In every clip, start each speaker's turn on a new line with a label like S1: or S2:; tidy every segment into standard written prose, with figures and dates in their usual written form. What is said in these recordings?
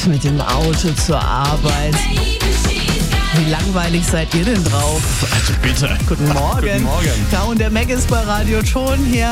S1: mit dem Auto zur Arbeit. Wie langweilig seid ihr denn drauf?
S2: Also bitte.
S1: Guten Morgen.
S2: Guten Morgen.
S1: Ja, und der Meg ist bei Radio Ton hier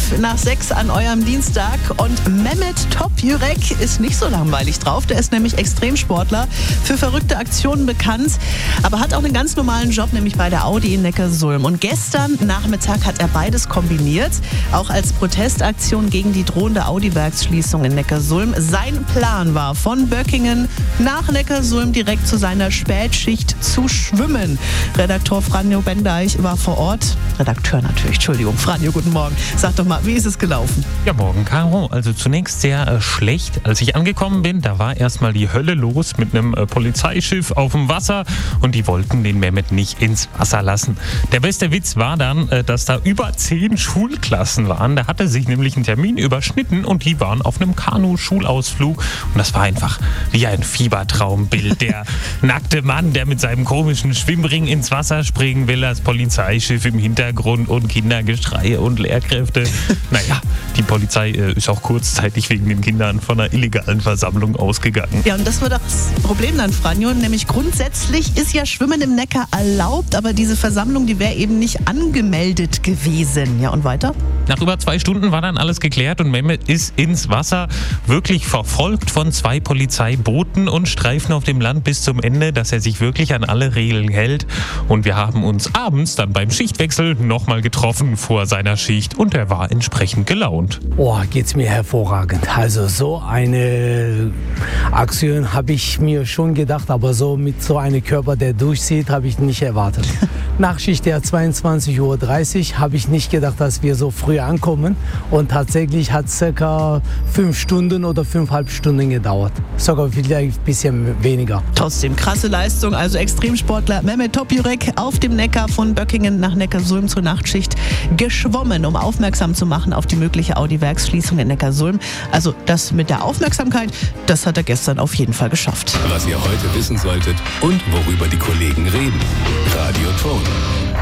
S1: 5:11 an eurem Dienstag. Und Mehmet Topjürek ist nicht so langweilig drauf. Der ist nämlich Extremsportler, für verrückte Aktionen bekannt, aber hat auch einen ganz normalen Job, nämlich bei der Audi in Neckarsulm. Und gestern Nachmittag hat er beides kombiniert, auch als Protestaktion gegen die drohende Audi-Werksschließung in Neckarsulm. Sein Plan war, von Böckingen nach Neckarsulm direkt zu seiner Spätschicht zu schwimmen. Redakteur Franjo Bendeich war vor Ort. Redakteur natürlich, Entschuldigung. Franjo, guten Morgen. Sag doch mal, wie ist es gelaufen?
S3: Ja, morgen, Caro. Also zunächst sehr schlecht. Als ich angekommen bin, da war erstmal die Hölle los mit einem Polizeischiff auf dem Wasser und die wollten den Mehmet nicht ins Wasser lassen. Der beste Witz war dann, dass da über 10 Schulklassen waren. Da hatte sich nämlich ein Termin überschnitten und die waren auf einem Kanu-Schulausflug und das war einfach wie ein Fiebertraumbild. Der nackte Mann, der mit seinem komischen Schwimmring ins Wasser springen will, das Polizeischiff im Hintergrund und Kindergeschrei und Lehrkräfte. Naja, die Polizei ist auch kurzzeitig wegen den Kindern von einer illegalen Versammlung ausgegangen.
S1: Ja, und das war doch das Problem dann, Franjo. Nämlich grundsätzlich ist ja Schwimmen im Neckar erlaubt, aber diese Versammlung, die wäre eben nicht angemeldet gewesen. Ja, und weiter?
S3: Nach über 2 Stunden war dann alles geklärt und Mehmet ist ins Wasser, wirklich verfolgt von 2 Polizeibooten und Streifen auf dem Land bis zum Ende, dass er sich wirklich an alle Regeln hält. Und wir haben uns abends dann beim Schichtwechsel nochmal getroffen vor seiner Schicht und er war entsprechend gelaunt.
S4: Oh, geht's mir hervorragend. Also so eine Aktion habe ich mir schon gedacht, aber so mit so einem Körper, der durchzieht, habe ich nicht erwartet. Nachschicht der 22:30 Uhr habe ich nicht gedacht, dass wir so früh ankommen. Und tatsächlich hat es ca. 5 Stunden oder 5,5 Stunden gedauert. Sogar vielleicht ein bisschen weniger.
S1: Trotzdem krasse Leistung. Also Extremsportler Mehmet Topjürek auf dem Neckar von Böckingen nach Neckarsulm zur Nachtschicht geschwommen, um aufmerksam zu machen auf die mögliche Audi-Werksschließung in Neckarsulm. Also das mit der Aufmerksamkeit, das hat er gestern auf jeden Fall geschafft.
S5: Was ihr heute wissen solltet und worüber die Kollegen reden. Radio Ton.